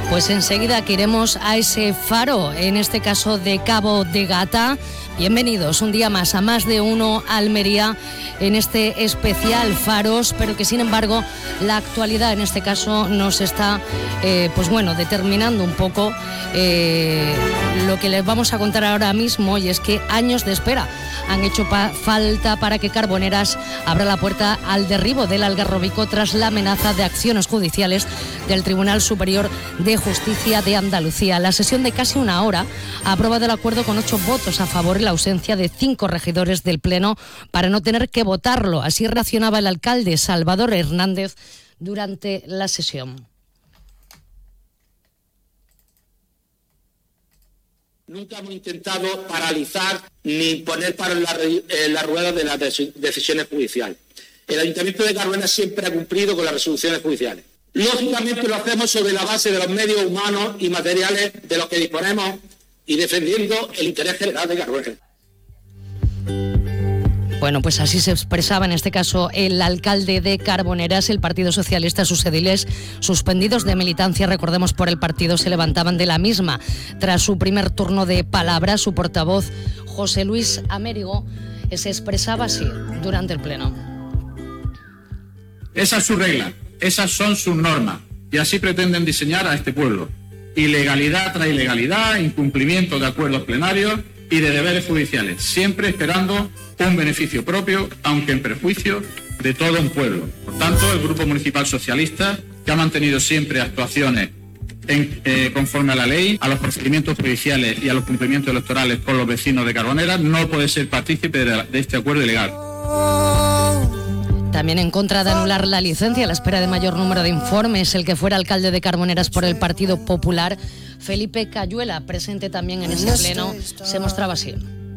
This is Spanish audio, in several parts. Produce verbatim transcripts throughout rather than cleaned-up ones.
Pues enseguida que iremos a ese faro, en este caso de Cabo de Gata. Bienvenidos un día más a Más de Uno Almería en este especial Faros, pero que sin embargo la actualidad en este caso nos está eh, pues bueno, determinando un poco eh, lo que les vamos a contar ahora mismo, y es que años de espera han hecho pa- falta para que Carboneras abra la puerta al derribo del Algarrobico tras la amenaza de acciones judiciales del Tribunal Superior de Justicia de Andalucía. La sesión de casi una hora ha aprobado el acuerdo con ocho votos a favor y la ausencia de cinco regidores del Pleno para no tener que votarlo. Así reaccionaba el alcalde Salvador Hernández durante la sesión. Nunca hemos intentado paralizar ni poner para la, eh, la rueda de las de- decisiones judiciales. El Ayuntamiento de Carboneras siempre ha cumplido con las resoluciones judiciales. Lógicamente lo hacemos sobre la base de los medios humanos y materiales de los que disponemos y defendiendo el interés general de Carboneras. Bueno, pues así se expresaba en este caso el alcalde de Carboneras. El Partido Socialista, sus ediles suspendidos de militancia, recordemos, por el partido, se levantaban de la misma. Tras su primer turno de palabra, su portavoz, José Luis Amérigo, se expresaba así durante el pleno. Esa es su regla, esas son sus normas, y así pretenden diseñar a este pueblo. Ilegalidad tras ilegalidad, incumplimiento de acuerdos plenarios y de deberes judiciales, siempre esperando un beneficio propio, aunque en perjuicio de todo un pueblo. Por tanto, el Grupo Municipal Socialista, que ha mantenido siempre actuaciones en, eh, conforme a la ley, a los procedimientos judiciales y a los cumplimientos electorales con los vecinos de Carboneras, no puede ser partícipe de, la, de este acuerdo ilegal. También en contra de anular la licencia a la espera de mayor número de informes, el que fuera alcalde de Carboneras por el Partido Popular, Felipe Cayuela, presente también en ese pleno, se mostraba así.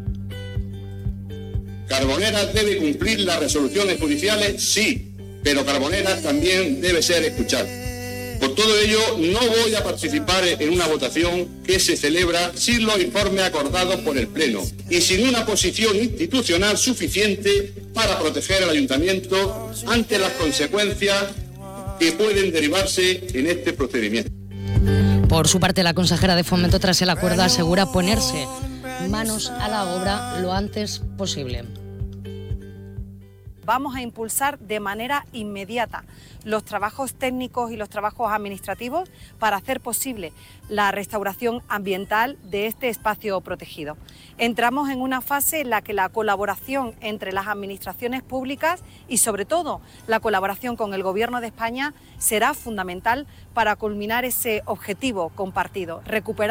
¿Carboneras debe cumplir las resoluciones judiciales? Sí, pero Carboneras también debe ser escuchado. Por todo ello, no voy a participar en una votación que se celebra sin los informes acordados por el Pleno y sin una posición institucional suficiente para proteger al Ayuntamiento ante las consecuencias que pueden derivarse en este procedimiento. Por su parte, la consejera de Fomento, tras el acuerdo, asegura ponerse manos a la obra lo antes posible. Vamos a impulsar de manera inmediata los trabajos técnicos y los trabajos administrativos para hacer posible la restauración ambiental de este espacio protegido. Entramos en una fase en la que la colaboración entre las administraciones públicas y sobre todo la colaboración con el Gobierno de España será fundamental para culminar ese objetivo compartido, recuperar